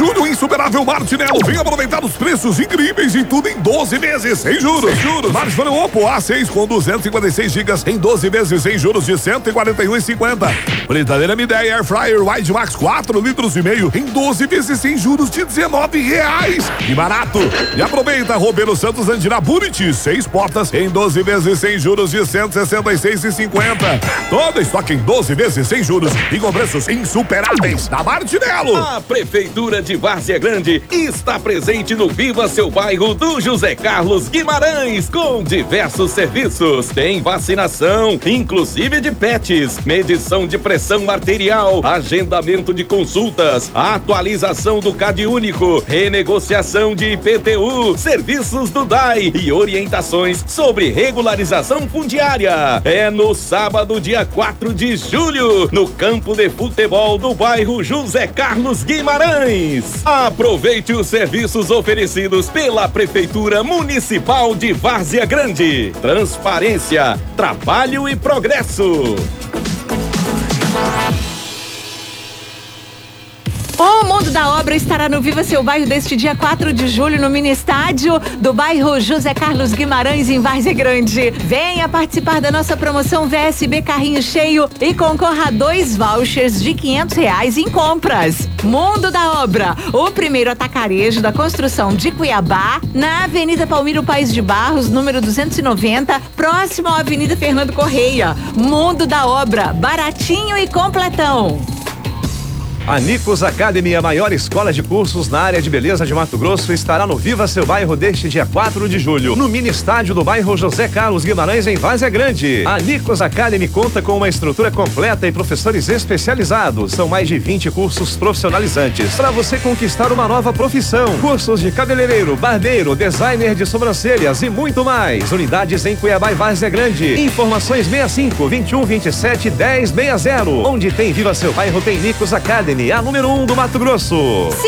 julho, Insuperável Martinello. Vem aproveitar os preços incríveis e tudo em 12 vezes sem juros. Smartphone Oppo A6 com 256 GB em 12 vezes sem juros de 141,50. Fritadeira Midea Air Fryer Wide Max 4,5 litros em 12 vezes sem juros de R$19. Que barato! E aproveita Roberto Santos Andina Buriti, 6 portas em 12 vezes sem juros de R$166,50. Todo estoque em 12 vezes sem juros e com preços insuperáveis da Martinello. A Prefeitura de Várzea Grande está presente no Viva Seu Bairro do José Carlos Guimarães com diversos serviços. Tem vacinação, inclusive de pets, medição de pressão arterial, agendamento de consultas, atualização do CAD único, renegociação de IPTU, serviços do DAI e orientações sobre regularização fundiária. É no sábado, dia 4 de julho, no campo de futebol do bairro José Carlos Guimarães. Aproveite os serviços oferecidos pela Prefeitura Municipal de Várzea Grande. Transparência, trabalho e progresso. O Mundo da Obra estará no Viva Seu Bairro deste dia 4 de julho no mini estádio do bairro José Carlos Guimarães, em Várzea Grande. Venha participar da nossa promoção VSB Carrinho Cheio e concorra a 2 vouchers de R$500 em compras. Mundo da Obra, o primeiro atacarejo da construção de Cuiabá, na Avenida Palmiro Paes de Barros, número 290, próximo à Avenida Fernando Correia. Mundo da Obra, baratinho e completão. A Nicos Academy, a maior escola de cursos na área de beleza de Mato Grosso, estará no Viva Seu Bairro deste dia 4 de julho, no mini estádio do bairro José Carlos Guimarães, em Várzea Grande. A Nicos Academy conta com uma estrutura completa e professores especializados. São mais de 20 cursos profissionalizantes para você conquistar uma nova profissão. Cursos de cabeleireiro, barbeiro, designer de sobrancelhas e muito mais. Unidades em Cuiabá e Várzea Grande. Informações 65-21-27-1060. Onde tem Viva Seu Bairro, tem Nicos Academy, a número 1 do Mato Grosso.